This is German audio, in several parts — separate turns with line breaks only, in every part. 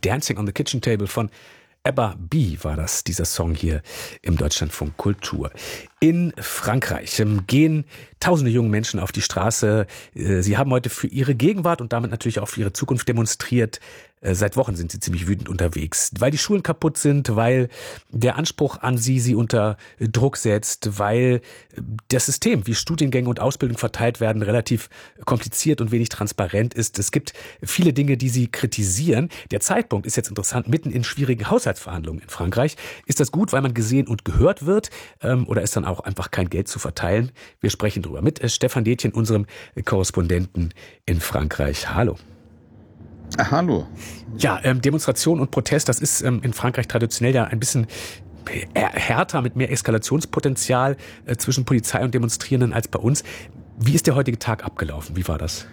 Dancing on the Kitchen Table von Ebba B. war das, dieser Song hier im Deutschlandfunk Kultur. In Frankreich gehen tausende junge Menschen auf die Straße. Sie haben heute für ihre Gegenwart und damit natürlich auch für ihre Zukunft demonstriert. Seit Wochen sind sie ziemlich wütend unterwegs, weil die Schulen kaputt sind, weil der Anspruch an sie unter Druck setzt, weil das System, wie Studiengänge und Ausbildung verteilt werden, relativ kompliziert und wenig transparent ist. Es gibt viele Dinge, die sie kritisieren. Der Zeitpunkt ist jetzt interessant, mitten in schwierigen Haushaltsverhandlungen in Frankreich. Ist das gut, weil man gesehen und gehört wird, oder ist dann auch einfach kein Geld zu verteilen? Wir sprechen drüber mit Stefan Detjen, unserem Korrespondenten in Frankreich. Hallo.
Hallo.
Ja, Demonstration und Protest, das ist in Frankreich traditionell ja ein bisschen härter, mit mehr Eskalationspotenzial zwischen Polizei und Demonstrierenden als bei uns. Wie ist der heutige Tag abgelaufen? Wie war das?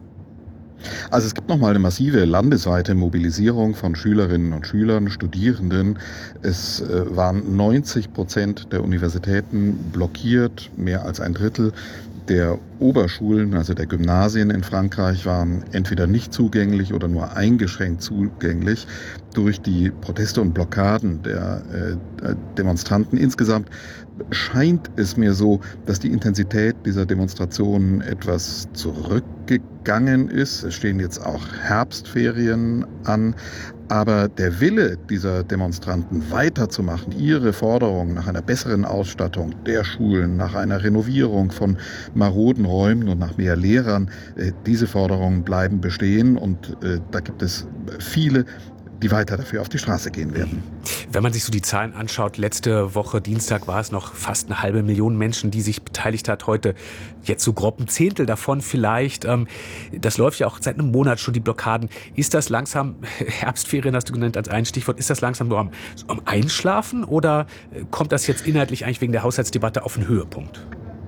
Also es gibt nochmal eine massive landesweite Mobilisierung von Schülerinnen und Schülern, Studierenden. Es waren 90% der Universitäten blockiert, mehr als ein Drittel der Oberschulen, also der Gymnasien in Frankreich, waren entweder nicht zugänglich oder nur eingeschränkt zugänglich durch die Proteste und Blockaden der Demonstranten. Insgesamt scheint es mir so, dass die Intensität dieser Demonstrationen etwas zurückgegangen ist. Es stehen jetzt auch Herbstferien an. Aber der Wille dieser Demonstranten weiterzumachen, ihre Forderungen nach einer besseren Ausstattung der Schulen, nach einer Renovierung von maroden Räumen und nach mehr Lehrern, diese Forderungen bleiben bestehen. Und da gibt es viele, die weiter dafür auf die Straße gehen werden.
Wenn man sich so die Zahlen anschaut, letzte Woche Dienstag war es noch fast 500.000 Menschen, die sich beteiligt hat. Heute jetzt so grob ein Zehntel davon vielleicht. Das läuft ja auch seit einem Monat schon, die Blockaden. Ist das langsam, Herbstferien hast du genannt als ein Stichwort, ist das langsam so am Einschlafen oder kommt das jetzt inhaltlich eigentlich wegen der Haushaltsdebatte auf einen Höhepunkt?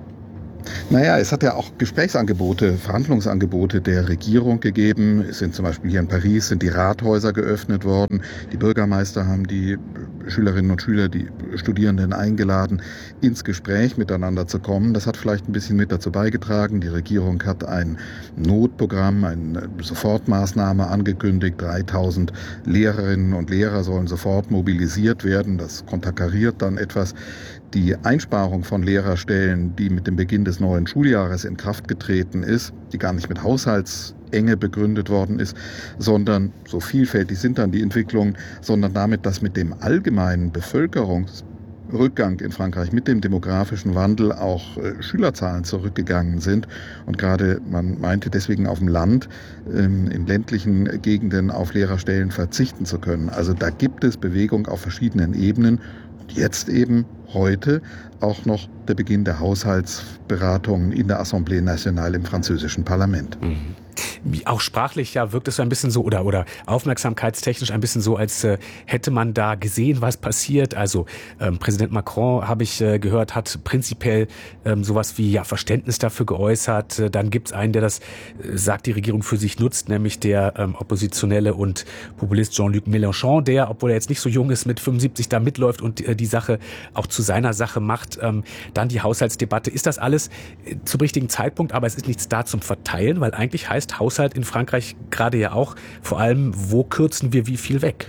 Naja, es hat ja auch Gesprächsangebote, Verhandlungsangebote der Regierung gegeben. Es sind zum Beispiel hier in Paris sind die Rathäuser geöffnet worden. Die Bürgermeister haben die Schülerinnen und Schüler, die Studierenden eingeladen, ins Gespräch miteinander zu kommen. Das hat vielleicht ein bisschen mit dazu beigetragen. Die Regierung hat ein Notprogramm, eine Sofortmaßnahme angekündigt. 3.000 Lehrerinnen und Lehrer sollen sofort mobilisiert werden. Das konterkariert dann etwas die Einsparung von Lehrerstellen, die mit dem Beginn des neuen Schuljahres in Kraft getreten ist, die gar nicht mit Haushaltsenge begründet worden ist, sondern, so vielfältig sind dann die Entwicklungen, sondern damit, dass mit dem allgemeinen Bevölkerungsrückgang in Frankreich, mit dem demografischen Wandel auch Schülerzahlen zurückgegangen sind. Und gerade man meinte deswegen auf dem Land, in ländlichen Gegenden auf Lehrerstellen verzichten zu können. Also da gibt es Bewegung auf verschiedenen Ebenen. Jetzt eben heute auch noch der Beginn der Haushaltsberatungen in der Assemblée nationale im französischen Parlament.
Mhm. Auch sprachlich ja wirkt es so ein bisschen so oder aufmerksamkeitstechnisch ein bisschen so, als hätte man da gesehen, was passiert. Also Präsident Macron, habe ich gehört, hat prinzipiell sowas wie Verständnis dafür geäußert. Dann gibt es einen, der das, sagt die Regierung, für sich nutzt, nämlich der Oppositionelle und Populist Jean-Luc Mélenchon, der, obwohl er jetzt nicht so jung ist, mit 75 da mitläuft und die Sache auch zu seiner Sache macht. Dann die Haushaltsdebatte. Ist das alles zum richtigen Zeitpunkt, aber es ist nichts da zum Verteilen, weil eigentlich heißt Haushalt in Frankreich gerade ja auch, vor allem, wo kürzen wir wie viel weg?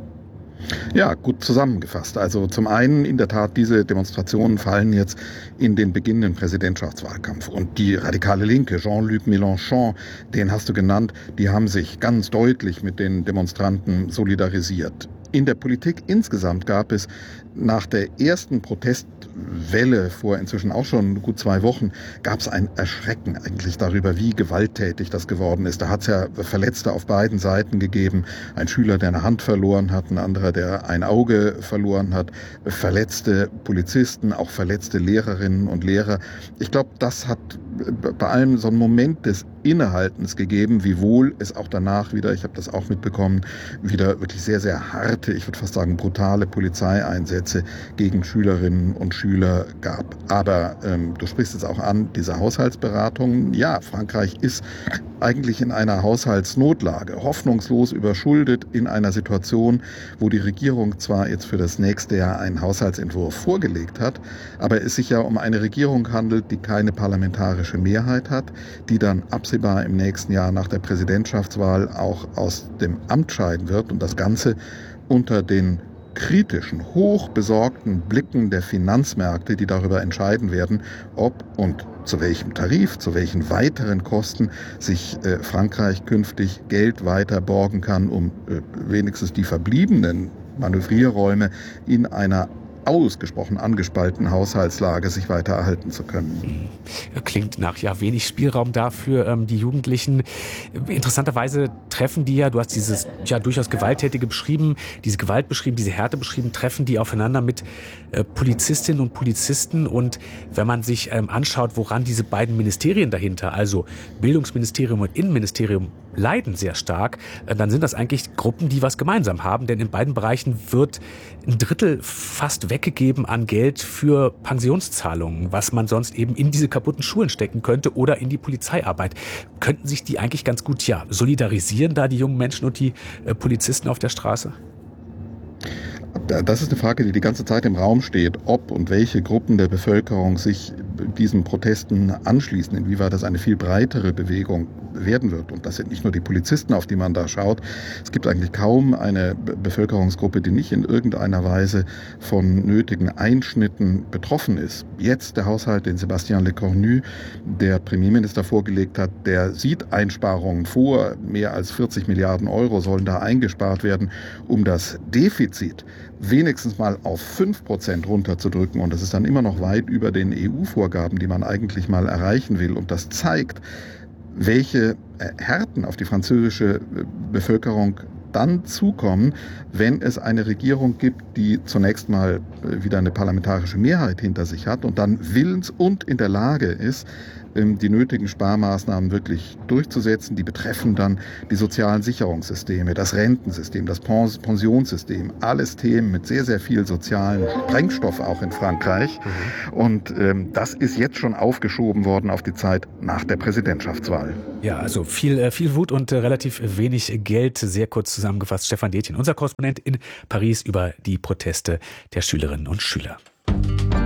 Ja, gut zusammengefasst. Also zum einen in der Tat, diese Demonstrationen fallen jetzt in den beginnenden Präsidentschaftswahlkampf. Und die radikale Linke, Jean-Luc Mélenchon, den hast du genannt, die haben sich ganz deutlich mit den Demonstranten solidarisiert. In der Politik insgesamt gab es nach der ersten Protestwelle vor inzwischen auch schon gut 2 Wochen, gab es ein Erschrecken eigentlich darüber, wie gewalttätig das geworden ist. Da hat es ja Verletzte auf beiden Seiten gegeben. Ein Schüler, der eine Hand verloren hat, ein anderer, der ein Auge verloren hat. Verletzte Polizisten, auch verletzte Lehrerinnen und Lehrer. Ich glaube, das hat bei allem so einen Moment des Innehaltens gegeben, wiewohl es auch danach wieder, ich habe das auch mitbekommen, wieder wirklich sehr, sehr hart harte, ich würde fast sagen brutale Polizeieinsätze gegen Schülerinnen und Schüler gab. Aber du sprichst es auch an, diese Haushaltsberatungen. Ja, Frankreich ist eigentlich in einer Haushaltsnotlage, hoffnungslos überschuldet in einer Situation, wo die Regierung zwar jetzt für das nächste Jahr einen Haushaltsentwurf vorgelegt hat, aber es sich ja um eine Regierung handelt, die keine parlamentarische Mehrheit hat, die dann absehbar im nächsten Jahr nach der Präsidentschaftswahl auch aus dem Amt scheiden wird und das Ganze unter den kritischen, hoch besorgten Blicken der Finanzmärkte, die darüber entscheiden werden, ob und zu welchem Tarif, zu welchen weiteren Kosten sich Frankreich künftig Geld weiter borgen kann, um wenigstens die verbliebenen Manövrierräume in einer ausgesprochen angespaltenen Haushaltslage sich weiter erhalten zu können.
Klingt nach wenig Spielraum dafür. Die Jugendlichen, interessanterweise treffen die ja, du hast dieses durchaus Gewalttätige beschrieben, diese Gewalt beschrieben, diese Härte beschrieben, treffen die aufeinander mit Polizistinnen und Polizisten. Und wenn man sich anschaut, woran diese beiden Ministerien dahinter, also Bildungsministerium und Innenministerium, leiden sehr stark, dann sind das eigentlich Gruppen, die was gemeinsam haben. Denn in beiden Bereichen wird ein Drittel fast weggegeben an Geld für Pensionszahlungen, was man sonst eben in diese kaputten Schulen stecken könnte oder in die Polizeiarbeit. Könnten sich die eigentlich ganz gut solidarisieren, da die jungen Menschen und die Polizisten auf der Straße?
Das ist eine Frage, die die ganze Zeit im Raum steht, ob und welche Gruppen der Bevölkerung sich diesen Protesten anschließen, inwieweit das eine viel breitere Bewegung werden wird. Und das sind nicht nur die Polizisten, auf die man da schaut. Es gibt eigentlich kaum eine Bevölkerungsgruppe, die nicht in irgendeiner Weise von nötigen Einschnitten betroffen ist. Jetzt der Haushalt, den Sébastien Lecornu, der Premierminister, vorgelegt hat, der sieht Einsparungen vor. Mehr als 40 Milliarden Euro sollen da eingespart werden, um das Defizit wenigstens mal auf 5% runterzudrücken. Und das ist dann immer noch weit über den EU-Vorgaben, die man eigentlich mal erreichen will. Und das zeigt, welche Härten auf die französische Bevölkerung dann zukommen, wenn es eine Regierung gibt, die zunächst mal wieder eine parlamentarische Mehrheit hinter sich hat und dann willens und in der Lage ist, die nötigen Sparmaßnahmen wirklich durchzusetzen. Die betreffen dann die sozialen Sicherungssysteme, das Rentensystem, das Pensionssystem. Alles Themen mit sehr, sehr viel sozialen Sprengstoff auch in Frankreich. Und das ist jetzt schon aufgeschoben worden auf die Zeit nach der Präsidentschaftswahl.
Ja, also viel Wut und relativ wenig Geld. Sehr kurz zusammengefasst, Stefan Detjen, unser Korrespondent in Paris, über die Proteste der Schülerinnen und Schüler.